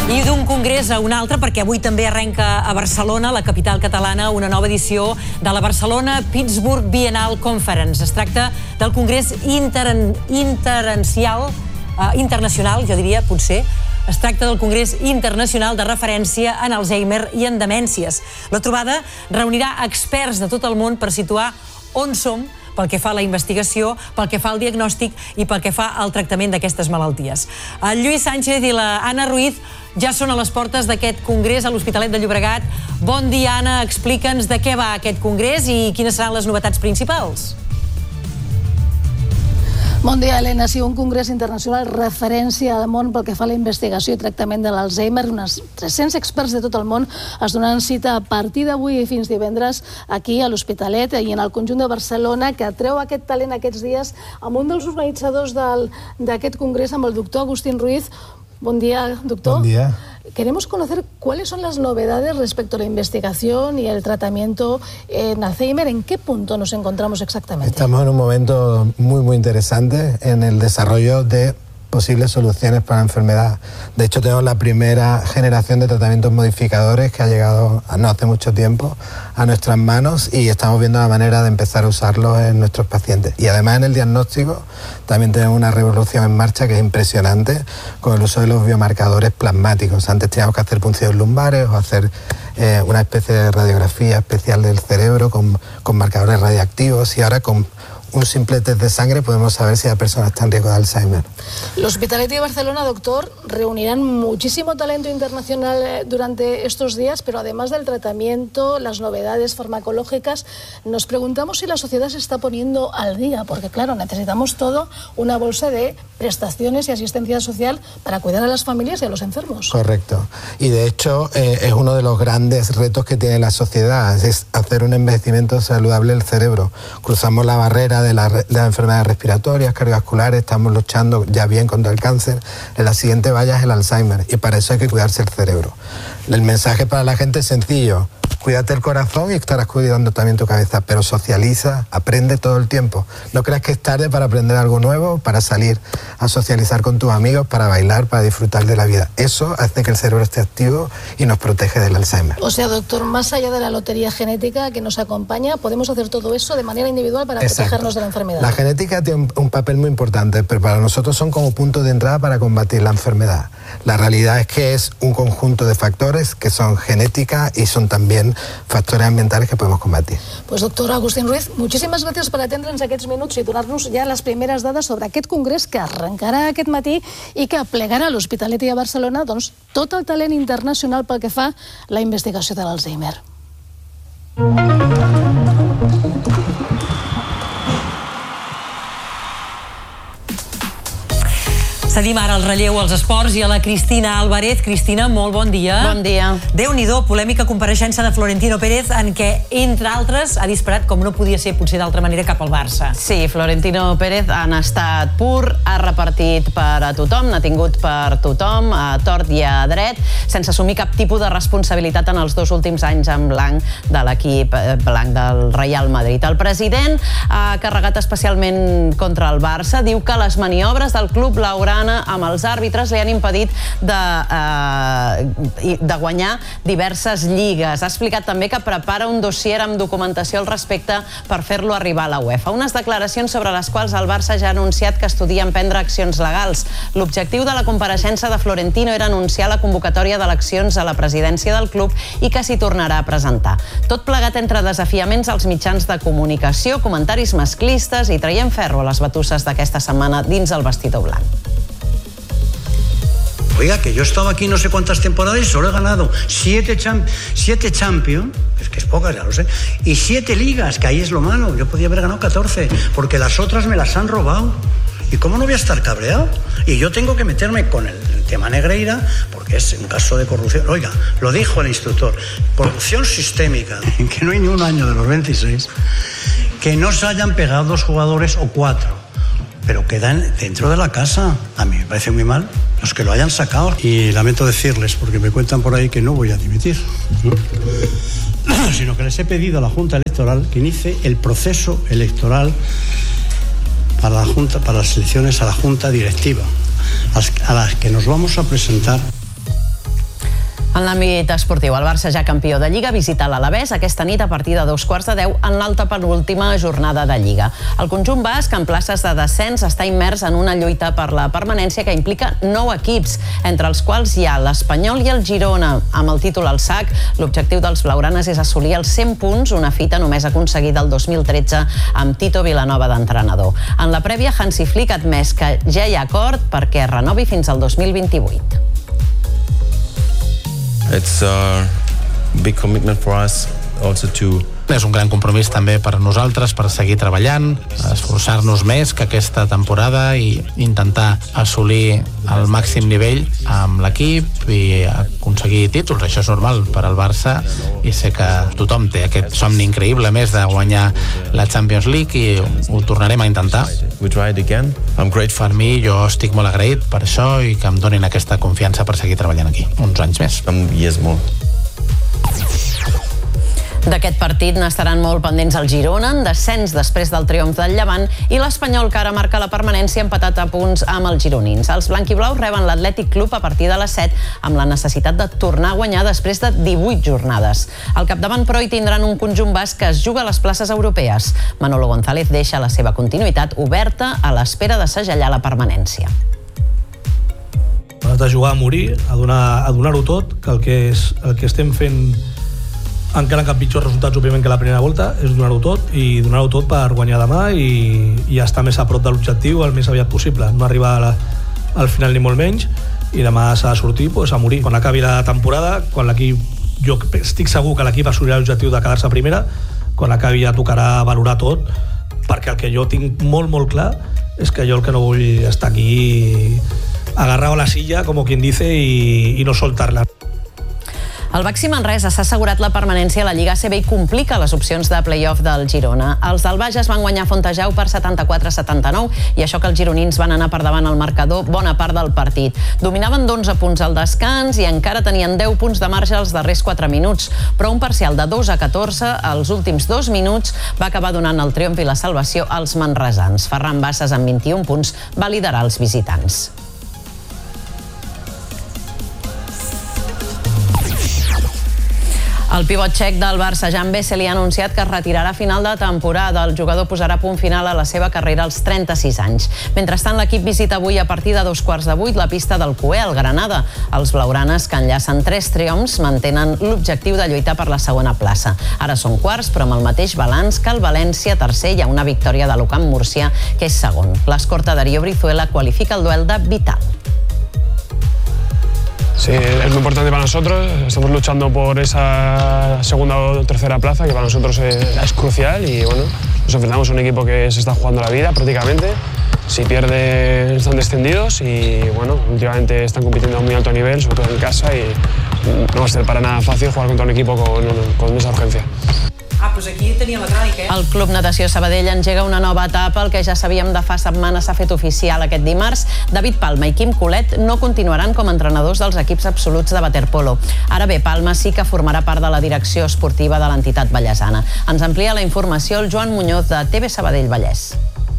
I d'un congrés a un altre, perquè avui també arrenca a Barcelona, la capital catalana, una nova edició de la Barcelona Pittsburgh Biennial Conference. Es tracta del congrés internacional, jo diria, potser. Es tracta del congrés internacional de referència en Alzheimer i en demències. La trobada reunirà experts de tot el món per situar on som pel que fa a la investigació, pel que fa al diagnòstic i pel que fa al tractament d'aquestes malalties. El Lluís Sánchez i la Anna Ruiz ja són a les portes d'aquest congrés a l'Hospitalet de Llobregat. Bon dia, Anna. Explica'ns de què va aquest congrés i quines seran les novetats principals. Bon dia, Helena. Sí, un congrés internacional referència al món pel que fa a la investigació i tractament de l'Alzheimer. Uns 300 experts de tot el món es donaran cita a partir d'avui i fins divendres aquí a l'Hospitalet i en el conjunt de Barcelona, que treu aquest talent aquests dies amb un dels organitzadors d'aquest congrés, amb el doctor Agustín Ruiz. Bon día, doctor. Buen día. Queremos conocer cuáles son las novedades respecto a la investigación y el tratamiento en Alzheimer. ¿En qué punto nos encontramos exactamente? Estamos en un momento muy interesante en el desarrollo de posibles soluciones para la enfermedad. De hecho, tenemos la primera generación de tratamientos modificadores que ha llegado no hace mucho tiempo a nuestras manos y estamos viendo la manera de empezar a usarlos en nuestros pacientes. Y además en el diagnóstico también tenemos una revolución en marcha que es impresionante con el uso de los biomarcadores plasmáticos. Antes teníamos que hacer punciones lumbares o hacer una especie de radiografía especial del cerebro con marcadores radiactivos y ahora con un simple test de sangre podemos saber si la persona está en riesgo de Alzheimer. L'Hospitalet de Barcelona, doctor, reunirán muchísimo talento internacional durante estos días, pero además del tratamiento, las novedades farmacológicas, nos preguntamos si la sociedad se está poniendo al día, porque claro, necesitamos todo una bolsa de prestaciones y asistencia social para cuidar a las familias y a los enfermos. Correcto. Y de hecho es uno de los grandes retos que tiene la sociedad, es hacer un envejecimiento saludable del cerebro. Cruzamos la barrera de las enfermedades respiratorias, cardiovasculares, estamos luchando ya bien contra el cáncer. La siguiente valla es el Alzheimer y para eso hay que cuidarse el cerebro. El mensaje para la gente es sencillo: cuídate el corazón y estarás cuidando también tu cabeza, pero socializa, aprende todo el tiempo. No creas que es tarde para aprender algo nuevo, para salir a socializar con tus amigos, para bailar, para disfrutar de la vida. Eso hace que el cerebro esté activo y nos protege del Alzheimer. O sea, doctor, más allá de la lotería genética que nos acompaña, podemos hacer todo eso de manera individual para protegernos de la enfermedad. La genética tiene un papel muy importante, pero para nosotros son como puntos de entrada para combatir la enfermedad. La realidad es que es un conjunto de factores que son genética y son también factores ambientales que podemos combatir. Pues doctor Agustín Ruiz, muchísimes gràcies per atendre'ns aquests minuts i donar-nos ja les primeres dades sobre aquest congrés que arrencarà aquest matí i que plegarà a l'Hospitalet i a Barcelona tot el talent internacional pel que fa a la investigació de l'Alzheimer. Cedim ara el relleu als esports i a la Cristina Álvarez. Cristina, molt bon dia. Bon dia. Déu-n'hi-do, polèmica compareixença de Florentino Pérez en què, entre altres, ha disparat com no podia ser potser d'altra manera cap al Barça. Sí, Florentino Pérez ha estat pur, ha repartit per a tothom, n'ha tingut per tothom, a tort i a dret, sense assumir cap tipus de responsabilitat en els 2 últims anys en blanc de l'equip blanc del Real Madrid. El president ha carregat especialment contra el Barça, diu que les maniobres del club blaugrana amb els àrbitres li han impedit de guanyar diverses lligues. Ha explicat també que prepara un dossier amb documentació al respecte per fer-lo arribar a la UEFA. Unes declaracions sobre les quals el Barça ja ha anunciat que estudia emprendre accions legals. L'objectiu de la compareixença de Florentino era anunciar la convocatòria d'eleccions a la presidència del club i que s'hi tornarà a presentar. Tot plegat entre desafiaments als mitjans de comunicació, comentaris masclistes i traient ferro a les batusses d'aquesta setmana dins el vestidor blanc. Oiga, que yo he estado aquí no sé cuántas temporadas y solo he ganado 7 Champions, es que es pocas, ya lo sé, y 7 ligas, que ahí es lo malo. Yo podía haber ganado 14, porque las otras me las han robado. ¿Y cómo no voy a estar cabreado? Y yo tengo que meterme con el tema Negreira, porque es un caso de corrupción. Oiga, lo dijo el instructor, corrupción sistémica, que no hay ni un año de los 26, que no se hayan pegado 2 jugadores o 4. Pero quedan dentro de la casa. A mí me parece muy mal los que lo hayan sacado. Y lamento decirles, porque me cuentan por ahí que no voy a dimitir, sino que les he pedido a la Junta Electoral que inicie el proceso electoral para las elecciones a la Junta Directiva, a las que nos vamos a presentar. En l'àmbit esportiu, el Barça, ja campió de Lliga, visita l'Alavés aquesta nit a partir de 2:15 en l'alta penúltima jornada de Lliga. El conjunt basc, en places de descens, està immers en una lluita per la permanència que implica 9 equips, entre els quals hi ha l'Espanyol i el Girona. Amb el títol al sac, l'objectiu dels blaugranes és assolir els 100 punts, una fita només aconseguida el 2013 amb Tito Vilanova d'entrenador. En la prèvia, Hansi Flick ha admès que ja hi ha acord perquè renovi fins al 2028. It's a big commitment for us also to... És un gran compromís també per nosaltres per seguir treballant, esforçar-nos més que aquesta temporada i intentar assolir el màxim nivell amb l'equip i aconseguir títols. Això és normal per al Barça i sé que tothom té aquest somni increïble més de guanyar la Champions League i ho tornarem a intentar. We try it again. I'm grateful. Per mi, jo estic molt agraït per això i que em donin aquesta confiança per seguir treballant aquí, uns anys més. Yes, more. D'aquest partit n'estaran molt pendents el Girona, en descens després del triomf del Llevant, i l'Espanyol, que ara marca la permanència, empatat a punts amb els gironins. Els blanquiblaus reben l'Atlètic Club a partir de les 7, amb la necessitat de tornar a guanyar després de 18 jornades. Al capdavant, però, hi tindran un conjunt basc que es juga a les places europees. Manolo González deixa la seva continuïtat oberta a l'espera de segellar la permanència. De jugar a morir, a donar-ho tot, que el que estem fent encara que amb pitjors resultats, òbviament, que la primera volta, és donar-ho tot per guanyar demà i estar més a prop de l'objectiu el més aviat possible, no arribar al final ni molt menys, i demà s'ha de sortir a morir. Quan acabi la temporada, quan l'equip, jo estic segur que l'equip assolirà l'objectiu de quedar-se a primera, quan acabi ja tocarà valorar tot, perquè el que jo tinc molt, molt clar és que jo el que no vull estar aquí agarrado a la silla, como quien dice, y no soltarla. El Baxi Manresa s'ha assegurat la permanència a la Lliga ACB i complica les opcions de play-off del Girona. Els del Bages van guanyar Fontejau per 74-79 i això que els gironins van anar per davant al marcador bona part del partit. Dominaven d'11 punts al descans i encara tenien 10 punts de marge als darrers 4 minuts, però un parcial de 2-14 als últims 2 minuts va acabar donant el triomf i la salvació als manresans. Ferran Bassas, amb 21 punts, va liderar els visitants. El pivot txec del Barça, Jan Vesely, ha anunciat que es retirarà a final de temporada. El jugador posarà punt final a la seva carrera als 36 anys. Mentrestant, l'equip visita avui a partir de 7:15 la pista del Cué, al Granada. Els blaugranes, que enllacen 3 triomfs, mantenen l'objectiu de lluitar per la segona plaça. Ara són quarts, però amb el mateix balanç que el València, tercer, hi ha una victòria de l'Ucamp Múrcia, que és segon. L'escorta Darío Brizuela qualifica el duel de vital. Sí, es muy importante para nosotros, estamos luchando por esa segunda o tercera plaza que para nosotros es crucial y bueno, nos enfrentamos a un equipo que se está jugando la vida prácticamente, si pierden están descendidos y bueno, últimamente están compitiendo a muy alto nivel, sobre todo en casa y no va a ser para nada fácil jugar contra un equipo con esa urgencia. Doncs aquí tenia la crònica. El Club Natació Sabadell engega una nova etapa. El que ja sabíem de fa setmanes s'ha fet oficial aquest dimarts. David Palma i Quim Colet no continuaran com a entrenadors dels equips absoluts de waterpolo. Ara bé, Palma sí que formarà part de la direcció esportiva de l'entitat vallesana. Ens amplia la informació el Joan Muñoz, de TV Sabadell Vallès.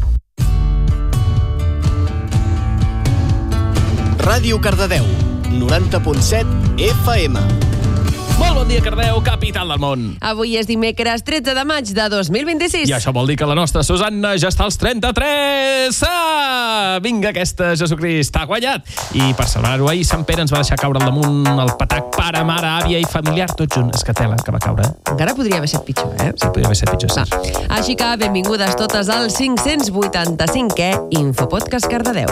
Ràdio Cardedeu, 90.7 FM. Molt bon dia, Cardedeu, capital del món. Avui és dimecres 13 de maig de 2026. I això vol dir que la nostra Susanna ja està als 33. Vinga, aquesta Jesucrist ha guanyat. I per celebrar-ho, ahir Sant Pere ens va deixar caure al damunt el patac pare, mare, àvia i familiar, tot junt. És que tela que va caure. Encara podria haver estat pitjor, eh? Sí, podria haver estat pitjor. Sí. Així que benvingudes totes al 585è Infopodcast Cardedeu.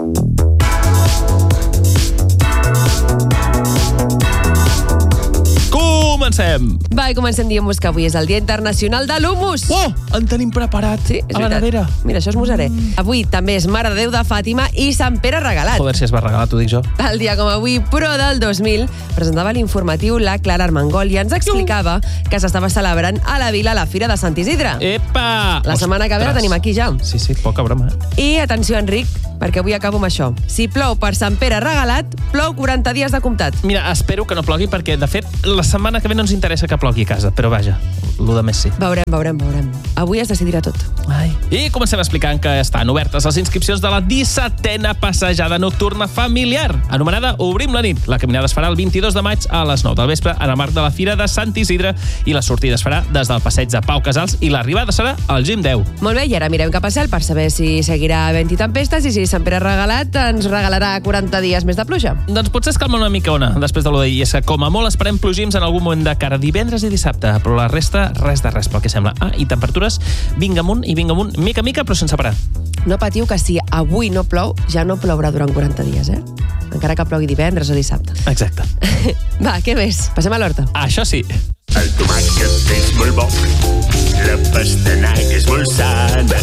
Comencem! Va, i comencem dient-vos que avui és el Dia Internacional de l'Humus. Oh, en tenim preparat, sí, a la nevera. Mira, això és musaré. Avui també és Mare de Déu de Fàtima i Sant Pere Regalat. Joder, si es va regalar, t'ho dic jo. El dia com avui, però del 2000, presentava l'informatiu la Clara Armengol i ens explicava que s'estava celebrant a la vila la Fira de Sant Isidre. Epa! La setmana que ve la tenim aquí ja. Sí, poca broma. I atenció, Enric, perquè avui acabo amb això. Si plou per Sant Pere regalat, plou 40 dies de comptat. Mira, espero que no plogui perquè, de fet, la setmana que ve no ens interessa que plogui a casa, però vaja, lo de més sí. Veurem. Avui es decidirà tot. Ai. I comencem explicant que estan obertes les inscripcions de la 17a passejada nocturna familiar, anomenada Obrim la nit. La caminada es farà el 22 de maig a les 9 del vespre en el marc de la Fira de Sant Isidre i la sortida es farà des del passeig de Pau Casals i l'arribada serà al Gim 10. Molt bé, i ara mirem cap al cel per saber si seguirà havent-hi tempestes i si Sant Pere regalat ens regalarà 40 dies més de pluja. Doncs potser es calma una mica ona després de lo d'ahir. I és que com a molt esperem plogims en algun moment de cara a divendres i dissabte, però la resta, res de res pel que sembla. I temperatures vinga amunt, mica a mica, però sense parar. No patiu que si avui no plou, ja no plourà durant 40 dies, encara que plogui divendres o dissabte. Exacte. Va, què més? Passem a l'horta. Això sí. El tomàquet és molt bo, la pastanaga és molt sana.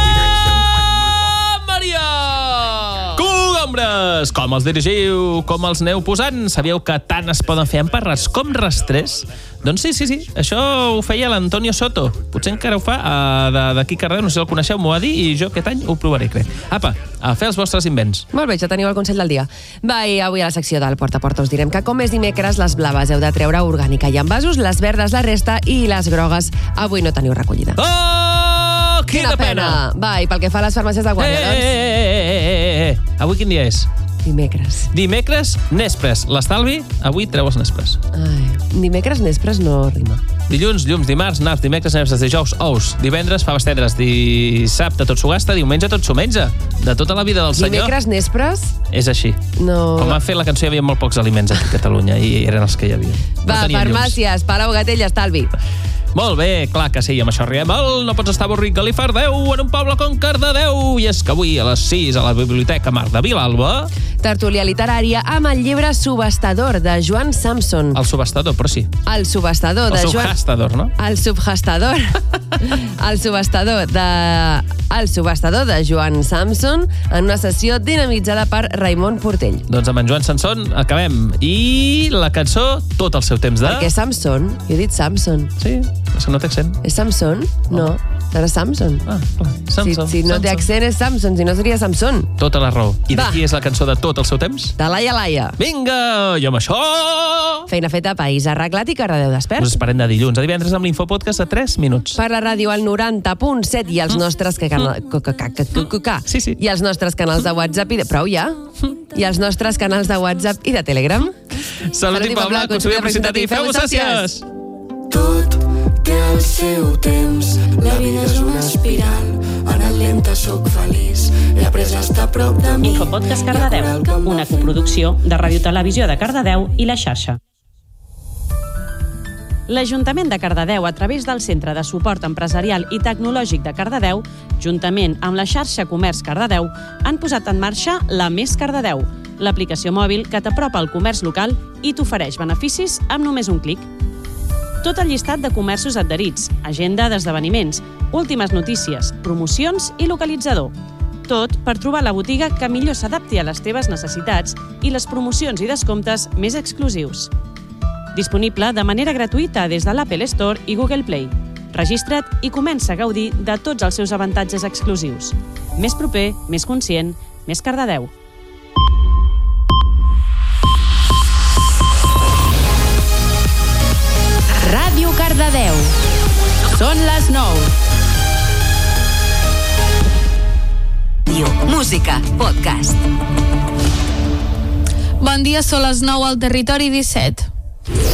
Maria! Cogombres! Com els dirigiu? Com els aneu posant? Sabíeu que tant es poden fer emparrats com rastrers? Doncs sí. Això ho feia l'Antonio Soto. Potser encara ho fa d'aquí Cardedeu, no sé si el coneixeu, m'ho va dir, i jo aquest any ho provaré, crec. Apa, a fer els vostres invents. Molt bé, ja teniu el consell del dia. Va, i avui a la secció del Porta a Porta us direm que com és dimecres, les blaves heu de treure orgànica i envasos, les verdes la resta i les grogues avui no teniu recollida. Oh, quina pena! Va, i pel que fa a les farmàcies de guàrdia, doncs... Avui quin dia és? Dimecres, nespres. L'estalvi, avui treu els nespres. Dimecres, nespres no rima. Dilluns, llums, dimarts, naps, dimecres, nespres, dijous, ous, divendres, faves tendres, dissabte tot s'ho gasta, diumenge tot s'ho menja. De tota la vida del senyor. Dimecres, nespres? És així. No. Com han fet la cançó hi havia molt pocs aliments aquí a Catalunya i eren els que hi havia. Va, farmàcies, Palau, Gatell, estalvi. Molt bé, clar que sí, amb això riem. No pots estar avorrit, Galifardeu, en un poble com Cardedeu. I és que avui a les 6 a la Biblioteca Mar de Vilalba... Tertúlia literària amb el llibre Subhastador, de Joan Samson. El subhastador, però sí. El subhastador de Joan... El subhastador, no? El subhastador. El subhastador de Joan Samson en una sessió dinamitzada per Raimon Portell. Doncs amb en Joan Samson acabem. I la cançó, tot el seu temps de... Perquè Samson, jo he dit Samson. Sí, és que no té accent. És Samson? No. Era Samson. Ah, clar. Samson. Si no té accent és Samson, si no seria Samson. Tota la raó. I de qui és la cançó de tot el seu temps? De Laia Laia. Vinga, i amb això... Feina feta, país arreglat i Cardedeu despert. Us esperem de dilluns a divendres amb l'Infopodcast a 3 minuts. Per la ràdio al 90.7 i els nostres i els nostres canals de WhatsApp i de... Prou ja? I els nostres canals de WhatsApp i de Telegram. Salut i Pabla, consumidor representatiu. Feu-vos sòcies! Tot té el seu temps, la vida és una espiral, anant lenta sóc feliç, he après a estar a prop de mi. Infopodcast Cardedeu, una coproducció de Ràdio Televisió de Cardedeu i La Xarxa. L'Ajuntament de Cardedeu, a través del Centre de Suport Empresarial i Tecnològic de Cardedeu, juntament amb la xarxa Comerç Cardedeu, han posat en marxa la Més Cardedeu, l'aplicació mòbil que t'apropa al comerç local i t'ofereix beneficis amb només un clic. Tot el llistat de comerços adherits, agenda d'esdeveniments, últimes notícies, promocions i localitzador. Tot per trobar la botiga que millor s'adapti a les teves necessitats i les promocions i descomptes més exclusius. Disponible de manera gratuïta des de l'Apple Store i Google Play. Registra't i comença a gaudir de tots els seus avantatges exclusius. Més proper, més conscient, més Cardedeu. Ràdio Cardedeu. Són les 9. Música, podcast. Bon dia, són les 9 al Territori 17.